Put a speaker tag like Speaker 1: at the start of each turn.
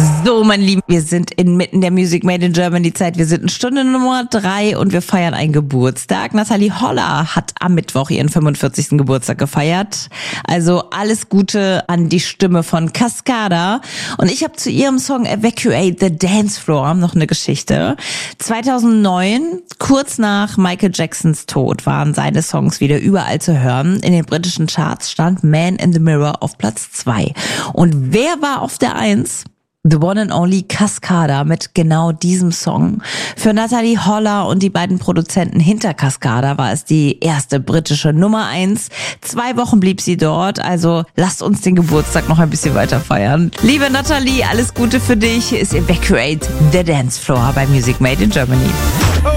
Speaker 1: So, mein Lieben, wir sind inmitten der Music Made in Germany Zeit. Wir sind in Stunde Nummer 3 und wir feiern einen Geburtstag. Natalie Holler hat am Mittwoch ihren 45. Geburtstag gefeiert. Also alles Gute an die Stimme von Cascada. Und ich habe zu ihrem Song Evacuate the Dance Floor noch eine Geschichte. 2009, kurz nach Michael Jacksons Tod, waren seine Songs wieder überall zu hören. In den britischen Charts stand Man in the Mirror auf Platz 2. Und wer war auf der 1? The One and Only Cascada mit genau diesem Song. Für Natalie Holler und die beiden Produzenten hinter Cascada war es die erste britische Nummer 1. 2 Wochen blieb sie dort, also lasst uns den Geburtstag noch ein bisschen weiter feiern. Liebe Natalie, alles Gute für dich. Ist Evacuate the Dance Floor bei Music Made in Germany.